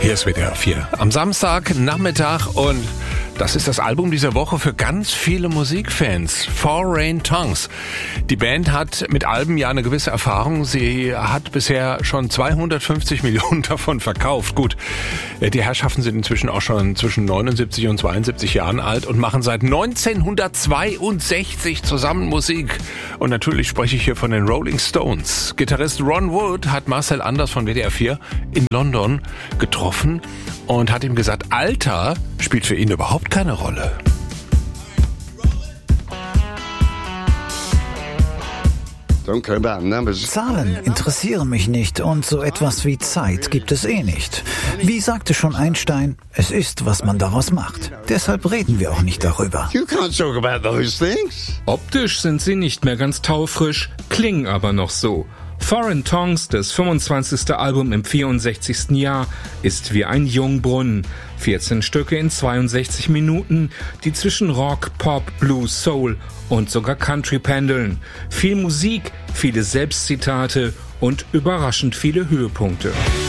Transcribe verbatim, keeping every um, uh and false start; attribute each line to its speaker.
Speaker 1: Hier ist W D R vier. Am Samstag, Nachmittag, und das ist das Album dieser Woche für ganz viele Musikfans. Foreign Tongues. Die Band hat mit Alben ja eine gewisse Erfahrung. Sie hat bisher schon zweihundertfünfzig Millionen davon verkauft. Gut, die Herrschaften sind inzwischen auch schon zwischen neunundsiebzig und zweiundsiebzig Jahren alt und machen seit neunzehnhundertzweiundsechzig zusammen Musik. Und natürlich spreche ich hier von den Rolling Stones. Gitarrist Ron Wood hat Marcel Anders von W D R vier in London getroffen und hat ihm gesagt, Alter spielt für ihn überhaupt keine Rolle.
Speaker 2: Zahlen interessieren mich nicht und so etwas wie Zeit gibt es eh nicht. Wie sagte schon Einstein, es ist, was man daraus macht. Deshalb reden wir auch nicht darüber.
Speaker 3: Optisch sind sie nicht mehr ganz taufrisch, klingen aber noch so. Foreign Tongues, das fünfundzwanzigste Album im vierundsechzigsten Jahr, ist wie ein Jungbrunnen. vierzehn Stücke in zweiundsechzig Minuten, die zwischen Rock, Pop, Blues, Soul und sogar Country pendeln. Viel Musik, viele Selbstzitate und überraschend viele Höhepunkte.